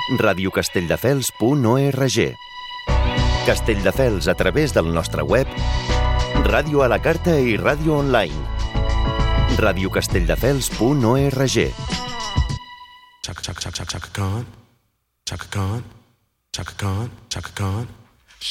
radiocastelldefels.org. Castelldefels a través del nostre web, ràdio a la carta i ràdio online. radiocastelldefels.org. Chaka Khan, Chaka Khan, Chaka Khan, Chaka Khan, Chaka Khan.